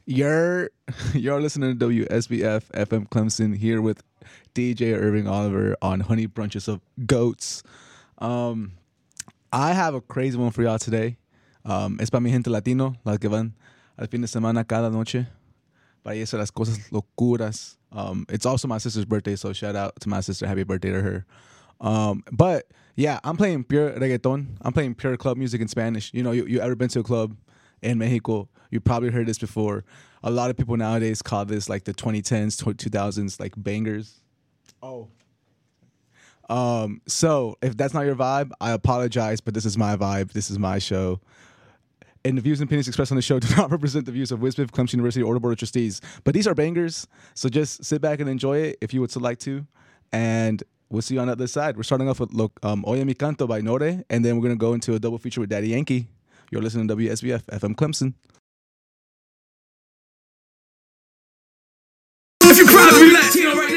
You're you're listening to WSBF FM Clemson here with DJ Irving Oliver on Honey Brunches of Goats. Um, I have a crazy one for y'all today. Es para mi gente latino, las que van al fin de semana cada noche. Para irse las cosas locuras. It's also my sister's birthday, so shout out to my sister. Happy birthday to her. But yeah, I'm playing pure reggaeton. I'm playing pure club music in Spanish. You know, you ever been to a club in Mexico? You probably heard this before. A lot of people nowadays call this like the 2010s, 2000s, like bangers. Oh. So if that's not your vibe, I apologize, but this is my vibe. This is my show. And the views and opinions expressed on the show do not represent the views of Wisbif, Clemson University, or the Board of Trustees. But these are bangers, so just sit back and enjoy it if you would so like to. And we'll see you on the other side. We're starting off with Oye Mi Canto by Nore, and then we're going to go into a double feature with Daddy Yankee. You're listening to WSBF FM Clemson. If you're proud to be Latino right